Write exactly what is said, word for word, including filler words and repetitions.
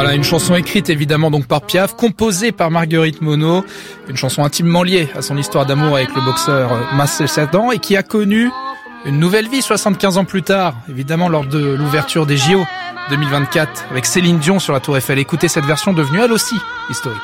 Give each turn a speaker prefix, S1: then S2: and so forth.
S1: Voilà, une chanson écrite évidemment donc par Piaf, composée par Marguerite Monod, une chanson intimement liée à son histoire d'amour avec le boxeur Marcel Cerdan et qui a connu une nouvelle vie soixante-quinze ans plus tard, évidemment lors de l'ouverture des J O deux mille vingt-quatre avec Céline Dion sur la Tour Eiffel. Écoutez cette version devenue elle aussi historique.